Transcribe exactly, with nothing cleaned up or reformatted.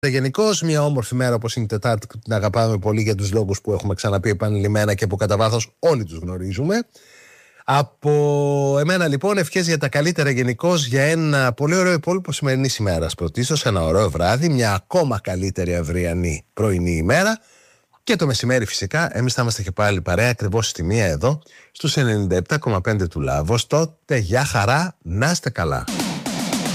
Γενικώς, μια όμορφη μέρα όπως είναι η Τετάρτη, την αγαπάμε πολύ για τους λόγους που έχουμε ξαναπεί επανειλημμένα και που κατά βάθος όλοι τους γνωρίζουμε. Από εμένα λοιπόν, ευχές για τα καλύτερα γενικώς, για ένα πολύ ωραίο υπόλοιπο σημερινής ημέρας. Πρωτίστως ένα ωραίο βράδυ, μια ακόμα καλύτερη αυριανή πρωινή ημέρα. Και το μεσημέρι φυσικά, εμείς θα είμαστε και πάλι παρέα ακριβώς στη μία εδώ, στους ενενήντα επτά κόμμα πέντε του Λάβος. Τότε, γεια χαρά, να είστε καλά.